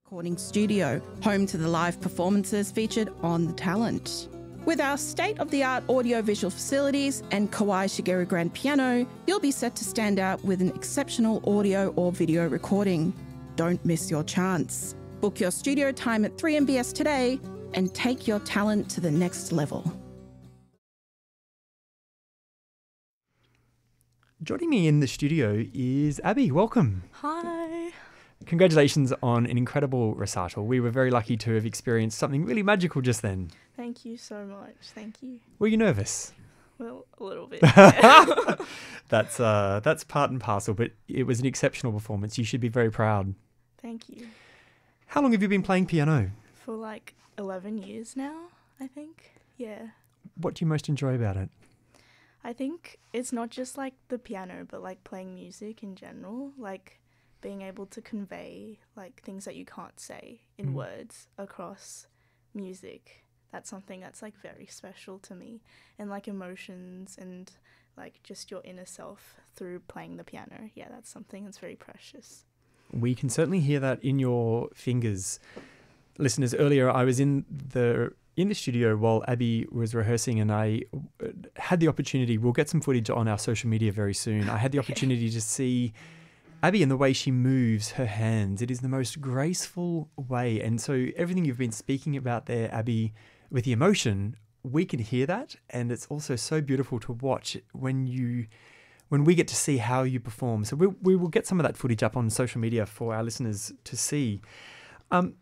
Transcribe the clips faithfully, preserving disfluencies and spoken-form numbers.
Recording studio, home to the live performances featured on The Talent. With our state-of-the-art audio-visual facilities and Kawai Shigeru grand piano, you'll be set to stand out with an exceptional audio or video recording. Don't miss your chance. Book your studio time at three M B S today and take your talent to the next level. Joining me in the studio is Abby. Welcome. Hi. Congratulations on an incredible recital. We were very lucky to have experienced something really magical just then. Thank you so much. Thank you. Were you nervous? Well, a little bit. that's uh, that's part and parcel, but it was an exceptional performance. You should be very proud. Thank you. How long have you been playing piano? For like eleven years now, I think. Yeah. What do you most enjoy about it? I think it's not just like the piano, but like playing music in general, like being able to convey like things that you can't say in mm. words across music. That's something that's like very special to me, and like emotions and like just your inner self through playing the piano. Yeah, that's something that's very precious. We can certainly hear that in your fingers. Listeners, earlier I was in the in the studio while Abby was rehearsing, and I had the opportunity, we'll get some footage on our social media very soon. I had the opportunity to see Abby and the way she moves her hands. It is the most graceful way. And so everything you've been speaking about there, Abby, with the emotion, we can hear that. And it's also so beautiful to watch when you, when we get to see how you perform. So we, we will get some of that footage up on social media for our listeners to see. Um,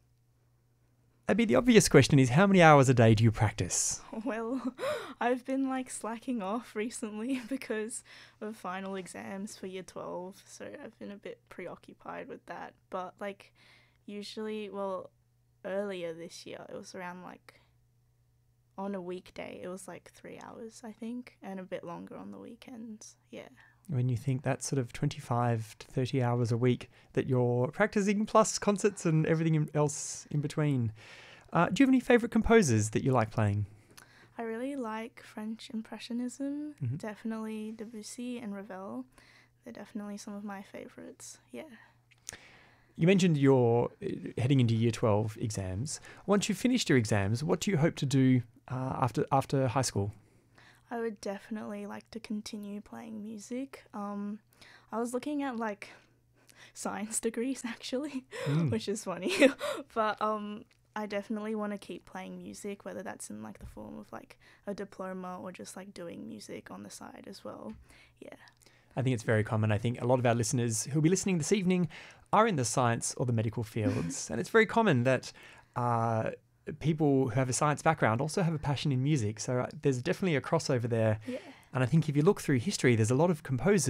Abby, the obvious question is, how many hours a day do you practice? Well, I've been like slacking off recently because of final exams for year twelve, so I've been a bit preoccupied with that. But like usually, well, earlier this year, it was around like on a weekday, it was like three hours, I think, and a bit longer on the weekends. Yeah. When you think that's sort of twenty-five to thirty hours a week that you're practicing, plus concerts and everything else in between. Uh, do you have any favourite composers that you like playing? I really like French Impressionism, mm-hmm. definitely Debussy and Ravel. They're definitely some of my favourites, yeah. You mentioned you're heading into year twelve exams. Once you've finished your exams, what do you hope to do uh, after after high school? I would definitely like to continue playing music. Um, I was looking at like science degrees actually, mm. which is funny, but um, I definitely want to keep playing music, whether that's in like the form of like a diploma or just like doing music on the side as well. Yeah. I think it's very common. I think a lot of our listeners who'll be listening this evening are in the science or the medical fields, and it's very common that uh, people who have a science background also have a passion in music. So uh, there's definitely a crossover there. Yeah. And I think if you look through history, there's a lot of composers